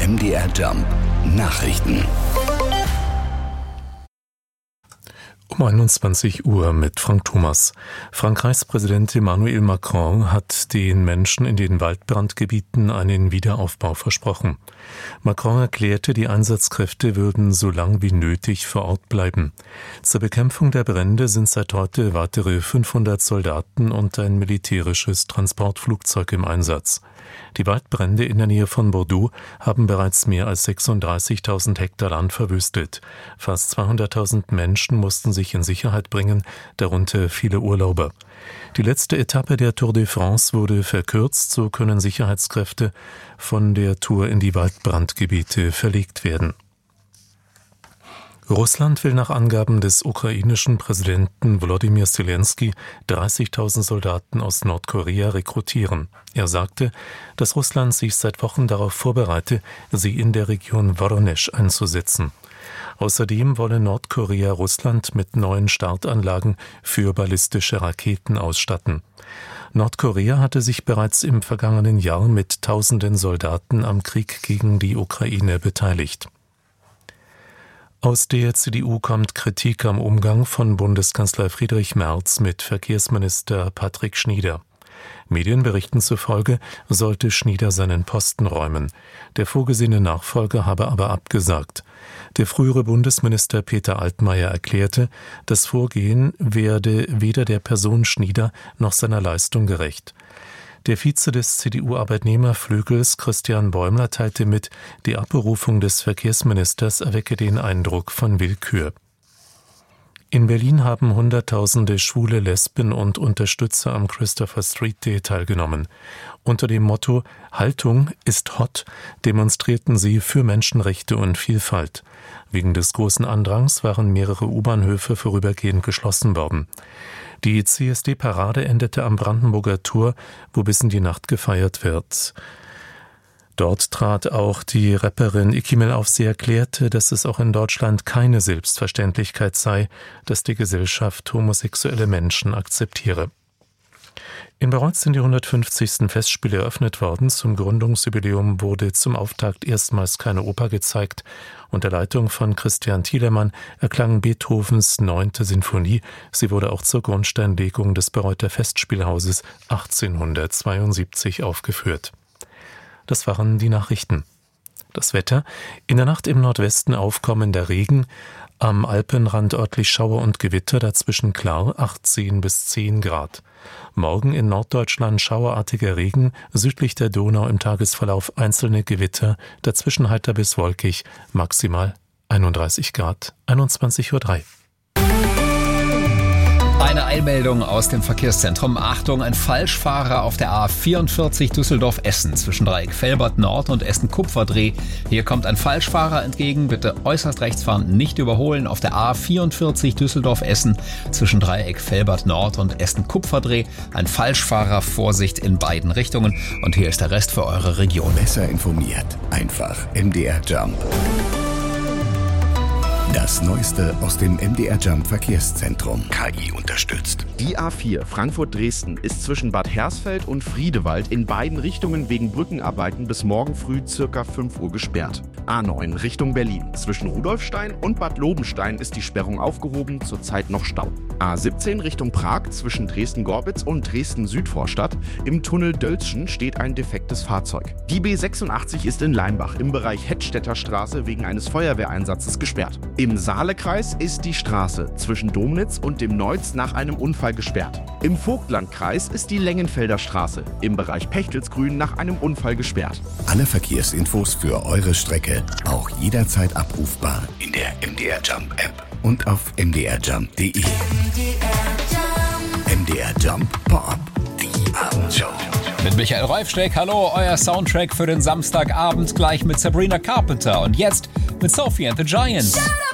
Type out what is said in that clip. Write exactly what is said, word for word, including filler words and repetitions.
M D R Jump Nachrichten. Um einundzwanzig Uhr mit Frank Thomas. Frankreichs Präsident Emmanuel Macron hat den Menschen in den Waldbrandgebieten einen Wiederaufbau versprochen. Macron erklärte, die Einsatzkräfte würden so lang wie nötig vor Ort bleiben. Zur Bekämpfung der Brände sind seit heute weitere fünfhundert Soldaten und ein militärisches Transportflugzeug im Einsatz. Die Waldbrände in der Nähe von Bordeaux haben bereits mehr als sechsunddreißigtausend Hektar Land verwüstet. Fast zweihunderttausend Menschen mussten sich in Sicherheit bringen, darunter viele Urlauber. Die letzte Etappe der Tour de France wurde verkürzt, so können Sicherheitskräfte von der Tour in die Waldbrandgebiete verlegt werden. Russland will nach Angaben des ukrainischen Präsidenten Volodymyr Zelensky dreißigtausend Soldaten aus Nordkorea rekrutieren. Er sagte, dass Russland sich seit Wochen darauf vorbereite, sie in der Region Woronesch einzusetzen. Außerdem wolle Nordkorea Russland mit neuen Startanlagen für ballistische Raketen ausstatten. Nordkorea hatte sich bereits im vergangenen Jahr mit tausenden Soldaten am Krieg gegen die Ukraine beteiligt. Aus der C D U kommt Kritik am Umgang von Bundeskanzler Friedrich Merz mit Verkehrsminister Patrick Schnieder. Medienberichten zufolge sollte Schnieder seinen Posten räumen. Der vorgesehene Nachfolger habe aber abgesagt. Der frühere Bundesminister Peter Altmaier erklärte, das Vorgehen werde weder der Person Schnieder noch seiner Leistung gerecht. Der Vize des C D U-Arbeitnehmerflügels Christian Bäumler teilte mit, die Abberufung des Verkehrsministers erwecke den Eindruck von Willkür. In Berlin haben Hunderttausende Schwule, Lesben und Unterstützer am Christopher Street Day teilgenommen. Unter dem Motto »Haltung ist hot« demonstrierten sie für Menschenrechte und Vielfalt. Wegen des großen Andrangs waren mehrere U-Bahnhöfe vorübergehend geschlossen worden. Die C S D-Parade endete am Brandenburger Tor, wo bis in die Nacht gefeiert wird. Dort trat auch die Rapperin Ikimel auf. Sie erklärte, dass es auch in Deutschland keine Selbstverständlichkeit sei, dass die Gesellschaft homosexuelle Menschen akzeptiere. In Bayreuth sind die hundertfünfzigsten Festspiele eröffnet worden. Zum Gründungsjubiläum wurde zum Auftakt erstmals keine Oper gezeigt. Unter Leitung von Christian Thielemann erklang Beethovens neunte Sinfonie. Sie wurde auch zur Grundsteinlegung des Bayreuther Festspielhauses achtzehnhundertzweiundsiebzig aufgeführt. Das waren die Nachrichten. Das Wetter: in der Nacht im Nordwesten aufkommender Regen, am Alpenrand örtlich Schauer und Gewitter, dazwischen klar, achtzehn bis zehn Grad. Morgen in Norddeutschland schauerartiger Regen, südlich der Donau im Tagesverlauf einzelne Gewitter, dazwischen heiter bis wolkig, maximal einunddreißig Grad, einundzwanzig Uhr drei. Eine Eilmeldung aus dem Verkehrszentrum. Achtung, ein Falschfahrer auf der A vierundvierzig Düsseldorf-Essen zwischen Dreieck Velbert Nord und Essen-Kupferdreh. Hier kommt ein Falschfahrer entgegen. Bitte äußerst rechts fahren, nicht überholen. Auf der A vierundvierzig Düsseldorf-Essen zwischen Dreieck Velbert Nord und Essen-Kupferdreh. Ein Falschfahrer, Vorsicht in beiden Richtungen. Und hier ist der Rest für eure Region. Besser informiert, einfach M D R Jump. Das Neueste aus dem M D R Jump Verkehrszentrum. K I unterstützt. Die A vier Frankfurt-Dresden ist zwischen Bad Hersfeld und Friedewald in beiden Richtungen wegen Brückenarbeiten bis morgen früh ca. fünf Uhr gesperrt. A neun Richtung Berlin. Zwischen Rudolfstein und Bad Lobenstein ist die Sperrung aufgehoben, zurzeit noch Stau. A siebzehn Richtung Prag zwischen Dresden-Gorbitz und Dresden-Südvorstadt. Im Tunnel Dölzschen steht ein defektes Fahrzeug. Die B sechsundachtzig ist in Leimbach im Bereich Hettstädter Straße wegen eines Feuerwehreinsatzes gesperrt. Im Saalekreis ist die Straße zwischen Domnitz und dem Neuz nach einem Unfall gesperrt. Im Vogtlandkreis ist die Längenfelder Straße im Bereich Pechtelsgrün nach einem Unfall gesperrt. Alle Verkehrsinfos für eure Strecke auch jederzeit abrufbar in der M D R Jump App und auf m d r jump punkt d e. M D R Jump Pop, die Abendshow. Mit Michael Reifsteck, hallo, euer Soundtrack für den Samstagabend, gleich mit Sabrina Carpenter und jetzt mit Sophie and the Giants.